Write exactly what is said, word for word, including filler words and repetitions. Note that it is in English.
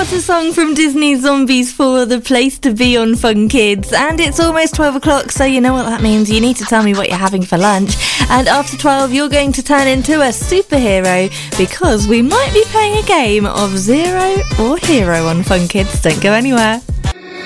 What a song from Disney's Zombies four, the place to be on Fun Kids. And it's almost twelve o'clock, so you know what that means. You need to tell me what you're having for lunch. And after twelve, you're going to turn into a superhero because we might be playing a game of Zero or Hero on Fun Kids. Don't go anywhere.